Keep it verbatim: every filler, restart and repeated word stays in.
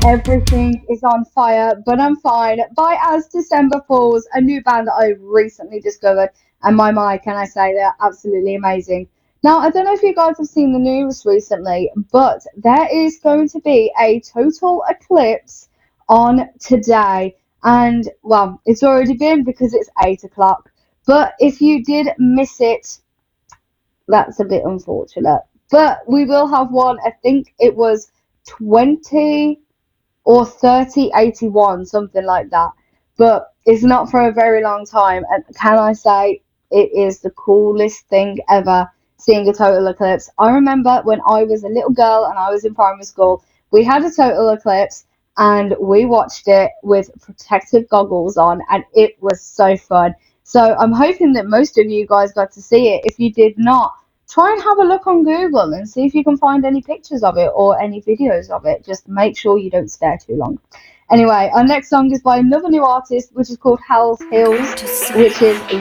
Everything is on fire, but I'm fine. By As December Falls, a new band that I recently discovered, and my my, can I say they're absolutely amazing. Now, I don't know if you guys have seen the news recently, but there is going to be a total eclipse on today. And, well, it's already been because it's eight o'clock. But if you did miss it, that's a bit unfortunate. But we will have one, I think it was twenty or thirty eighty-one, something like that. But it's not for a very long time. And can I say, it is the coolest thing ever seeing a total eclipse. I remember when I was a little girl and I was in primary school, we had a total eclipse and we watched it with protective goggles on, and it was so fun. So I'm hoping that most of you guys got to see it. If you did not, try and have a look on Google and see if you can find any pictures of it or any videos of it. Just make sure you don't stare too long. Anyway, our next song is by another new artist, which is called Hell's Hills, which is